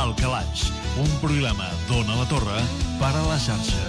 El Calaix, un programa d'Ona la Torre per a la xarxa.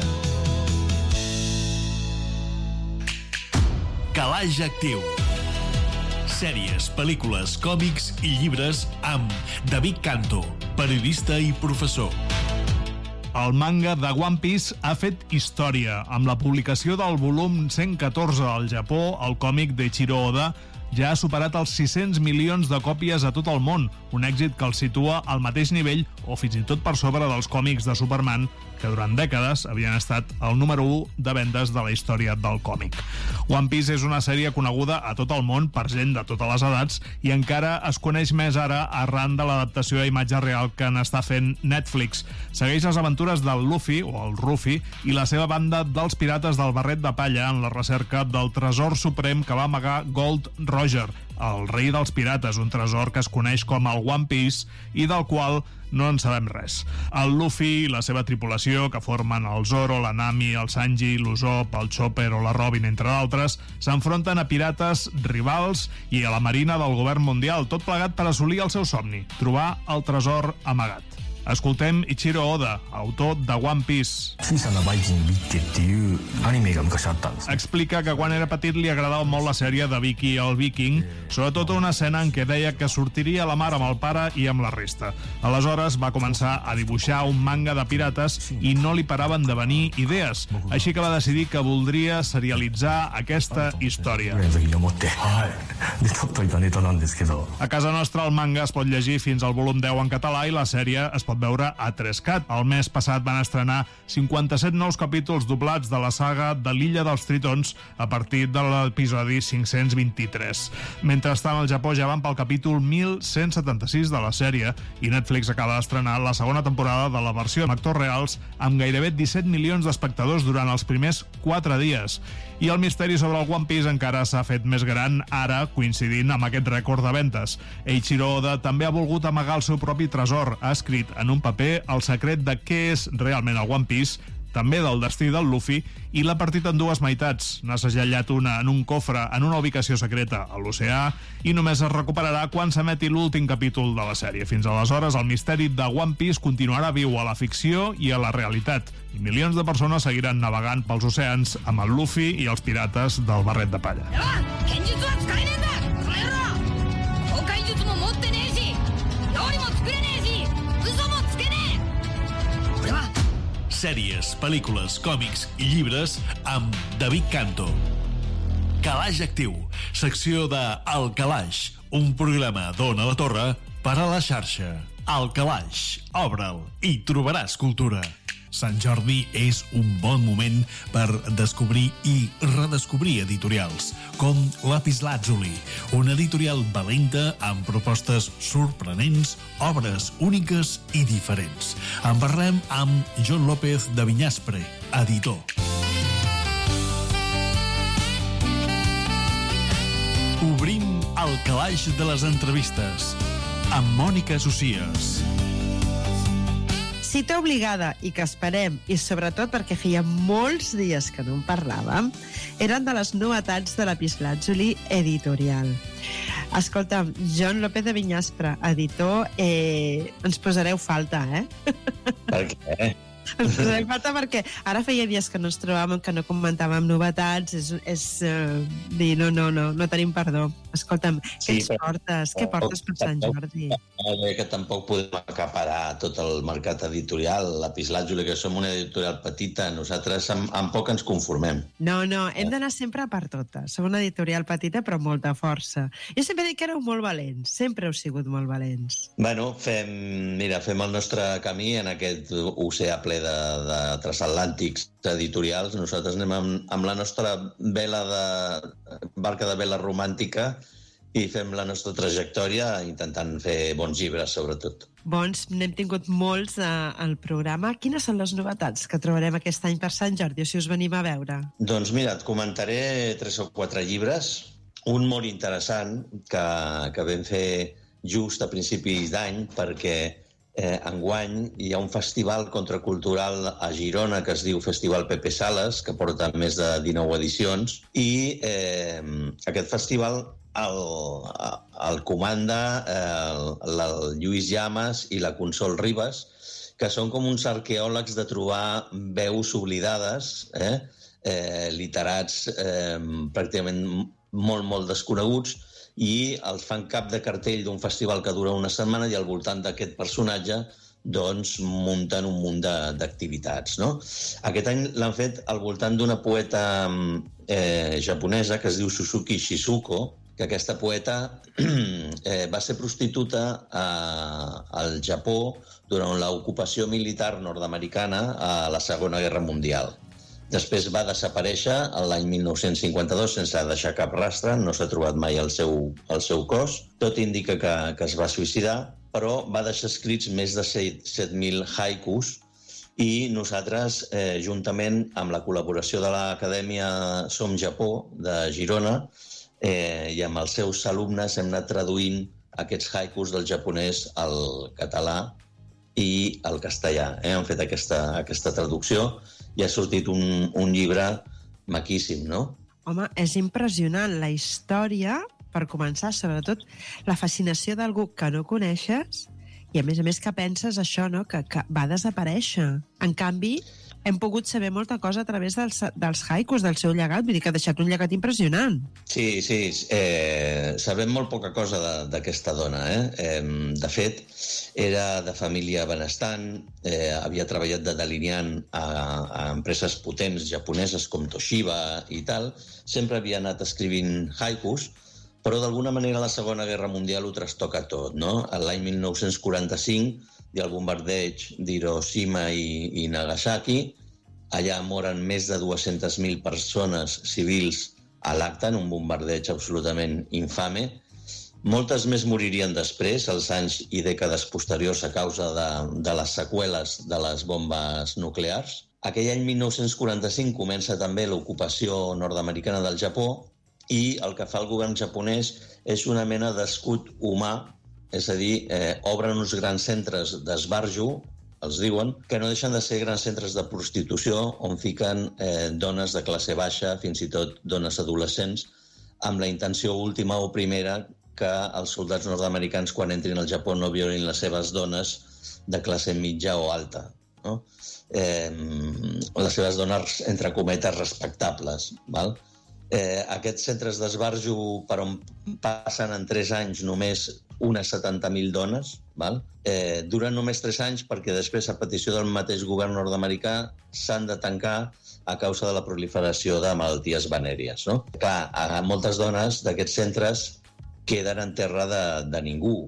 Calaix Actiu. Sèries, pel·lícules, còmics i llibres amb David Canto, periodista i professor. El manga de One Piece ha fet història. Amb la publicació del volum 114 al Japó, el còmic d'Eiichiro Oda ja ha superat els 600 milions de còpies a tot el món, un èxit que el situa al mateix nivell o fins i tot per sobre dels còmics de Superman, que durant dècades havien estat el número 1 de vendes de la història del còmic. One Piece és una sèrie coneguda a tot el món per gent de totes les edats i encara es coneix més ara arran de l'adaptació a imatge real que n'està fent Netflix. Segueix les aventures del Luffy, o el Ruffy, i la seva banda dels pirates del barret de palla en la recerca del tresor suprem que va amagar Gold Roger, el rei dels pirates, un tresor que es coneix com el One Piece i del qual no en sabem res. El Luffy i la seva tripulació, que formen el Zoro, la Nami, el Sanji, l'Usopp, el Chopper o la Robin, entre d'altres, s'enfronten a pirates rivals i a la marina del govern mundial, tot plegat per assolir el seu somni, trobar el tresor amagat. Escoltem Eiichiro Oda, autor de One Piece. Explica que quan era petit li agradava molt la sèrie de Vicky el Viking, sobretot una escena en què deia que sortiria a la mar amb el pare i amb la resta. Aleshores va començar a dibuixar un manga de pirates i no li paraven de venir idees, així que va decidir que voldria serialitzar aquesta història. A casa nostra el manga es pot llegir fins al volum 10 en català i la sèrie es pot veure a 3CAT. El mes passat van estrenar 57 nous capítols doblats de la saga de l'Illa dels Tritons a partir de l'episodi 523. Mentre estava al Japó ja van pel capítol 1176 de la sèrie i Netflix acaba d'estrenar la segona temporada de la versió amb actors reals amb gairebé 17 milions d'espectadors durant els primers 4 dies. I el misteri sobre el One Piece encara s'ha fet més gran ara, coincidint amb aquest rècord de ventes. Eiichiro Oda també ha volgut amagar el seu propi tresor. Ha escrit en un paper el secret de què és realment el One Piece, també del destí del Luffy, i l'ha partit en dues meitats. N'ha segellat una en un cofre en una ubicació secreta a l'oceà i només es recuperarà quan s'emeti l'últim capítol de la sèrie. Fins aleshores, el misteri de One Piece continuarà viu a la ficció i a la realitat, i milions de persones seguiran navegant pels oceans amb el Luffy i els pirates del barret de palla. Sèries, pel·lícules, còmics i llibres amb David Canto. Calaix Actiu, secció de El Calaix, un programa d'Ona la Torre per a la xarxa. El Calaix, obre'l i trobaràs cultura. Sant Jordi és un bon moment per descobrir i redescobrir editorials, com Lapislàtzuli, una editorial valenta amb propostes sorprenents, obres úniques i diferents. En parlem amb Jon López de Viñaspre, editor. Obrim el calaix de les entrevistes amb Mònica Socias. Cita obligada i que esperem, i sobretot perquè feia molts dies que no en parlàvem, eren de les novetats de Lapislàtzuli editorial. Escolta'm, Jon López de Viñaspre, editor, ens posareu falta, Per què? Ens posareu falta perquè ara feia dies que no ens trobàvem, que no comentàvem novetats, és dir, no tenim perdó. Escolta'm, què ens portes? Què portes per Sant Jordi? Que tampoc podem acaparar tot el mercat editorial. Lapislàtzuli, que som una editorial petita, nosaltres amb poc ens conformem. No, hem d'anar sempre per totes. Som una editorial petita però amb molta força. Jo sempre dic que éreu molt valents, sempre heu sigut molt valents. Bueno, fem el nostre camí en aquest oceà ple de transatlàntics editorials. Nosaltres anem amb la nostra barca de vela romàntica i fem la nostra trajectòria intentant fer bons llibres, sobretot. Bons, n'hem tingut molts al programa. Quines són les novetats que trobarem aquest any per Sant Jordi, o si us venim a veure? Doncs mira, et comentaré 3 o 4 llibres. Un molt interessant que vam fer just a principis d'any perquè enguany hi ha un festival contracultural a Girona que es diu Festival Pepe Sales, que porta més de 19 edicions, i aquest festival el comanda el Lluís Llamas i la Consol Ribas, que són com uns arqueòlegs de trobar veus oblidades, literats pràcticament molt desconeguts, i els fan cap de cartell d'un festival que dura una setmana i al voltant d'aquest personatge doncs munten un munt d'activitats, no? Aquest any l'han fet al voltant d'una poeta japonesa que es diu Suzuki Shizuko, que aquesta poeta va ser prostituta al Japó durant l'ocupació militar nord-americana a la Segona Guerra Mundial. Després va desaparèixer l'any 1952 sense deixar cap rastre, no s'ha trobat mai el seu cos. Tot indica que es va suïcidar, però va deixar escrits més de 7.000 haikus i nosaltres, juntament amb la col·laboració de l'Acadèmia Som Japó de Girona i amb els seus alumnes, hem anat traduint aquests haikus del japonès al català i al castellà. Hem fet aquesta traducció i ha sortit un llibre maquíssim, no? Home, és impressionant la història, per començar, sobretot la fascinació d'algú que no coneixes i, a més, que penses això, no?, que va desaparèixer. En canvi, hem pogut saber molta cosa a través dels haikus, del seu llegat, vull dir que ha deixat un llegat impressionant. Sí, sabem molt poca cosa d'aquesta dona. De fet, era de família benestant, havia treballat de delineant a empreses potents japoneses com Toshiba i tal, sempre havia anat escrivint haikus, però d'alguna manera la Segona Guerra Mundial ho trastoca tot, no? L'any 1945 hi ha el bombardeig d'Hiroshima i Nagasaki. Allà moren més de 200.000 persones civils a l'acte, en un bombardeig absolutament infame. Moltes més moririen després, els anys i dècades posteriors, a causa de les seqüeles de les bombes nuclears. Aquell any 1945 comença també l'ocupació nord-americana del Japó i el que fa el govern japonès és una mena d'escut humà, és a dir, obren uns grans centres d'esbarjo, els diuen, que no deixen de ser grans centres de prostitució on fiquen dones de classe baixa, fins i tot dones adolescents, amb la intenció última o primera que els soldats nord-americans, quan entrin al Japó, no violin les seves dones de classe mitja o alta, no? Les seves dones, entre cometes, respectables, val? Aquests centres d'esbarjo per on passen en 3 anys només unes 70.000 dones, val? Duren només 3 anys perquè després, a petició del mateix govern nord-americà, s'han de tancar a causa de la proliferació de malalties venèries, no? Clar, moltes dones d'aquests centres queden en terra de ningú,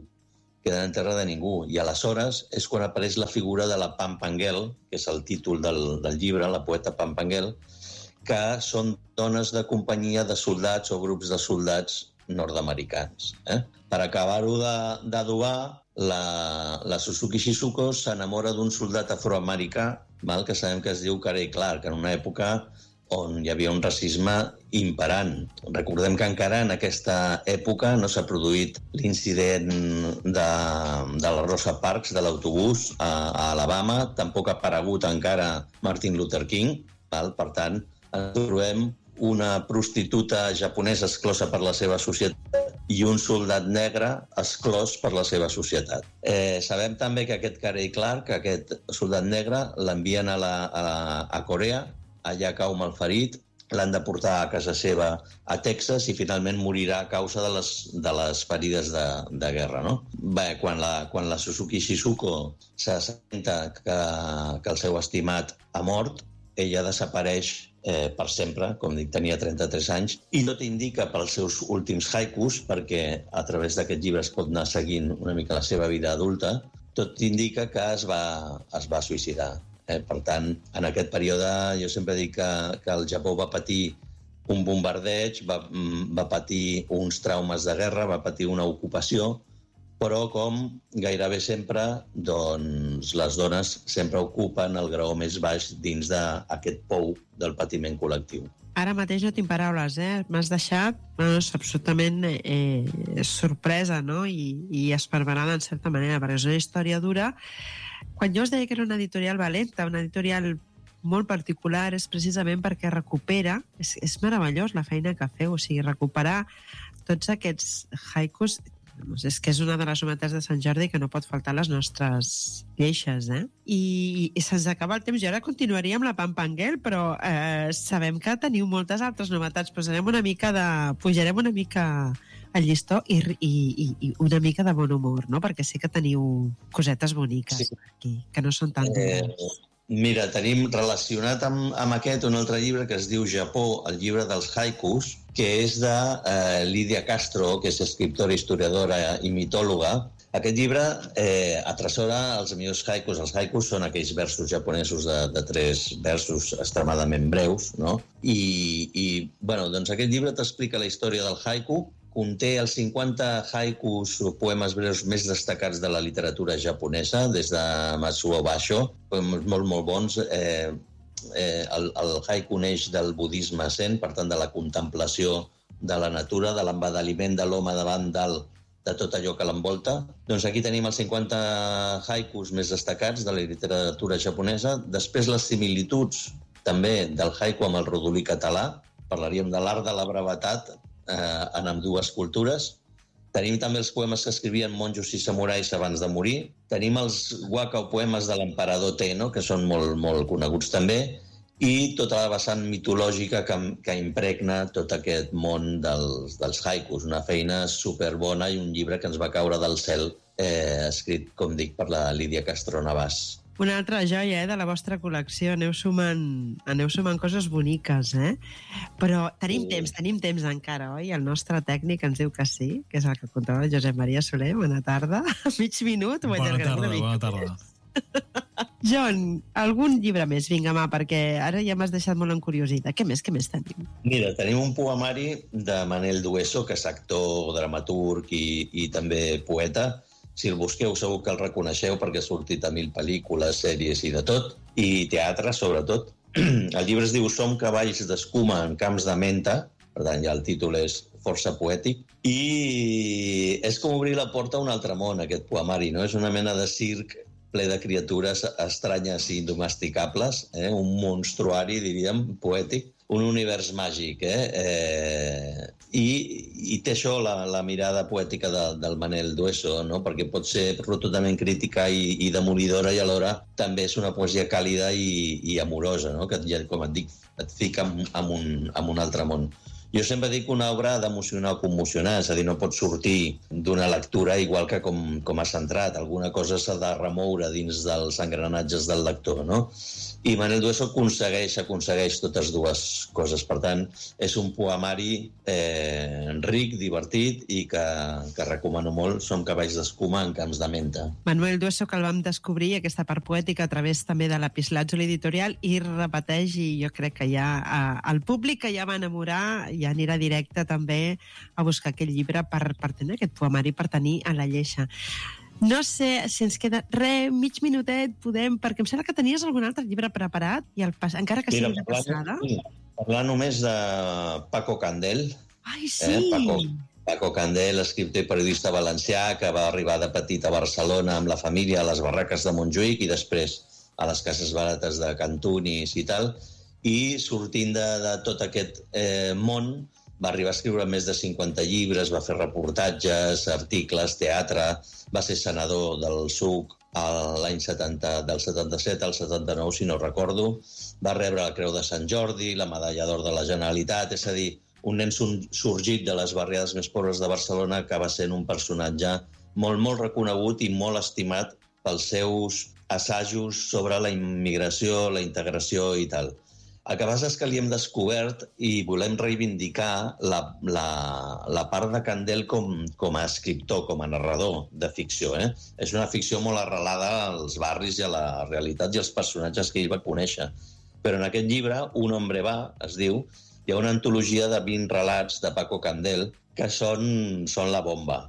i aleshores és quan apareix la figura de la Pampangel, que és el títol del llibre, la poeta Pampangel, que són dones de companyia de soldats o grups de soldats nord-americans. Per acabar-ho d'adobar, la Suzuki Shizuko s'enamora d'un soldat afroamericà, que sabem que es diu Carey Clark, en una època on hi havia un racisme imperant. Recordem que encara en aquesta època no s'ha produït l'incident de la Rosa Parks, de l'autobús a Alabama, tampoc ha aparegut encara Martin Luther King, per tant, ens trobem una prostituta japonesa exclosa per la seva societat i un soldat negre exclòs per la seva societat. Sabem també que aquest Carey Clark, aquest soldat negre, l'envien a Corea, allà cau malferit, l'han de portar a casa seva a Texas i finalment morirà a causa de les ferides de guerra, no? Bé, quan la Suzuki Shizuko s'assenta que el seu estimat ha mort, ella desapareix per sempre, com dic, tenia 33 anys, i tot indica pels seus últims haikus, perquè a través d'aquest llibre es pot anar seguint una mica la seva vida adulta, tot indica que es va suïcidar. Per tant, en aquest període jo sempre dic que el Japó va patir un bombardeig, va patir uns traumes de guerra, va patir una ocupació, però com gairebé sempre, doncs les dones sempre ocupen el graó més baix dins d'aquest pou del patiment col·lectiu. Ara mateix no tinc paraules, M'has deixat absolutament sorpresa, no? I esparverada en certa manera, perquè és una història dura. Quan jo us deia que era una editorial valenta, una editorial molt particular, és precisament perquè recupera, és meravellós la feina que feu, o sigui, recuperar tots aquests haikus, és que és una de les novetats de Sant Jordi que no pot faltar a les nostres lleixes, I se'ns acaba el temps. Jo ara continuaria amb la Pampangel, però sabem que teniu moltes altres novetats. Pujarem una mica el llistó i una mica de bon humor, no? Perquè sí que teniu cosetes boniques aquí, que no són tan dures. Mira, tenim relacionat amb aquest un altre llibre que es diu Japó, el llibre dels haikus, que és de Lídia Castro, que és escriptora, historiadora i mitòloga. Aquest llibre atresora els millors haikus. Els haikus són aquells versos japonesos de 3 versos extremadament breus, no? I doncs aquest llibre t'explica la història del haiku. Conté els 50 haikus o poemes breus més destacats de la literatura japonesa, des de Matsuo Basho, poemes molt, molt bons. El haiku neix del budisme zen, per tant, de la contemplació de la natura, de l'embadaliment de l'home davant de tot allò que l'envolta. Doncs aquí tenim els 50 haikus més destacats de la literatura japonesa. Després, les similituds també del haiku amb el rodolí català. Parlaríem de l'art de la brevetat en ambdues cultures. Tenim també els poemes que escrivien monjos i samurais abans de morir. Tenim els waka o poemes de l'emperador Tenno, que són molt, molt coneguts també, i tota la vessant mitològica que impregna tot aquest món dels haikus. Una feina superbona i un llibre que ens va caure del cel, escrit, com dic, per la Lídia Castro Navàs. Una altra joia de la vostra col·lecció. Aneu sumant coses boniques, Però tenim temps encara, oi? El nostre tècnic ens diu que sí, que és el que contava el Josep Maria Soler. Bona tarda. Mig minut. Bona tarda. John, algun llibre més? Vinga, perquè ara ja m'has deixat molt encuriosida. Què més tenim? Mira, tenim un poemari de Manel Dueso, que és actor, dramaturg i també poeta. Si el busqueu segur que el reconeixeu perquè ha sortit a 1000 pel·lícules, sèries i de tot, i teatre, sobretot. El llibre es diu Som cavalls d'escuma en camps de menta, per tant ja el títol és força poètic, i és com obrir la porta a un altre món, aquest poemari, no? És una mena de circ ple de criatures estranyes i indomesticables, un monstruari, diríem, poètic, un univers màgic, I té això la mirada poètica del Manel Dueso, no? Perquè pot ser rotundament crítica i demolidora i alhora també és una poesia càlida i amorosa, no? Que, com et dic, et fica en un altre món. Jo sempre dic que una obra ha d'emocionar o commocionar, és a dir, no pot sortir d'una lectura igual que com ha centrat. Alguna cosa s'ha de remoure dins dels engranatges del lector, no? I Manel Dueso aconsegueix totes dues coses. Per tant, és un poemari ric, divertit i que recomano molt. Som cavalls d'escuma en camps de menta. Manuel Dueso, que el vam descobrir, aquesta part poètica, a través també de l'Epislàtzuli Editorial, i repeteix, i jo crec que ja el públic que ja va enamorar ja anirà directe també a buscar aquest llibre per tenir aquest poemari, per tenir a la lleixa. No sé si ens queda mig minutet, perquè em sembla que tenies algun altre llibre preparat, encara que sigui de passada. Parlar només de Paco Candel. Ai, sí! Paco Candel, escriptor i periodista valencià, que va arribar de petit a Barcelona amb la família a les barraques de Montjuïc i després a les cases barates de Cantunis i tal, i sortint de tot aquest món va arribar a escriure més de 50 llibres, va fer reportatges, articles, teatre, va ser senador del SUC l'any del 77 al 79, si no recordo, va rebre la Creu de Sant Jordi, la Medalla d'Or de la Generalitat, és a dir, un nen sorgit de les barriades més pobres de Barcelona que va ser un personatge molt, molt reconegut i molt estimat pels seus assajos sobre la immigració, la integració i tal. El que passa és que li hem descobert i volem reivindicar la part de Candel com a escriptor, com a narrador de ficció. És una ficció molt arrelada als barris i a la realitat i als personatges que ell va conèixer. Però en aquest llibre, Un hombre va, es diu, hi ha una antologia de 20 relats de Paco Candel que són la bomba,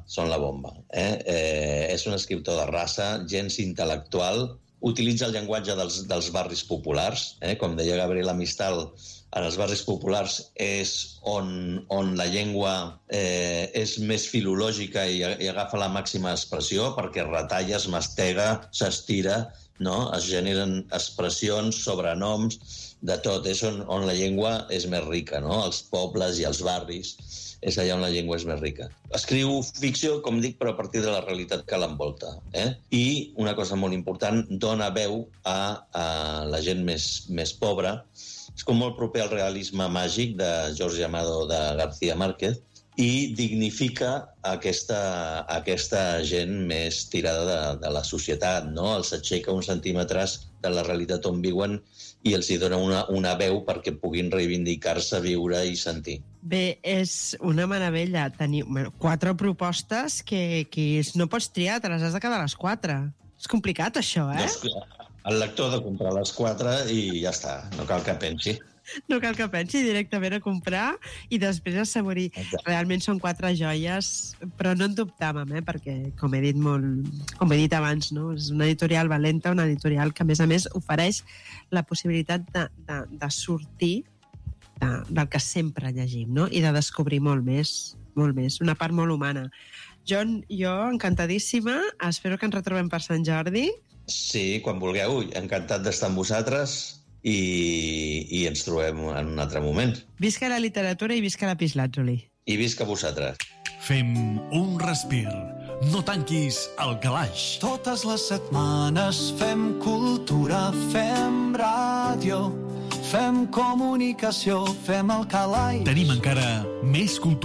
És un escriptor de raça, gens intel·lectual, utilitza el llenguatge dels barris populars. Com deia Gabriela Mistral, en els barris populars és on la llengua és més filològica i agafa la màxima expressió, perquè retalla, es mastega, s'estira, no? Es generen expressions, sobrenoms, de tot. És on la llengua és més rica, no? Els pobles i els barris és allà on la llengua és més rica. Escriu ficció, com dic, però a partir de la realitat que l'envolta. I una cosa molt important, dona veu a la gent més pobra. És com molt proper al realisme màgic de Jorge Amado de García Márquez i dignifica aquesta gent més tirada de la societat, no? Els aixeca uns centímetres de la realitat on viuen i els hi dona una veu perquè puguin reivindicar-se, viure i sentir. Bé, és una meravella tenir 4 propostes que no pots triar, te les has de quedar a les 4. És complicat, això, Doncs, el lector ha de comprar les 4 i ja està, no cal que pensi. No cal que pensi, directament a comprar i després assaborir. Realment són 4 joies, però no en dubtàvem, perquè, com he dit abans, no? És una editorial valenta, una editorial que, a més, ofereix la possibilitat de sortir del que sempre llegim, no? I de descobrir molt més, una part molt humana. John, jo encantadíssima, espero que ens retrobem per Sant Jordi. Sí, quan vulgueu, encantat d'estar amb vosaltres i ens trobem en un altre moment. Visca la literatura i visca la Lapislàtzuli. I visca vosaltres. Fem un respir. No tanquis el calaix. Totes les setmanes fem cultura, fem ràdio, fem comunicació, fem el calaix. Tenim encara més cultura.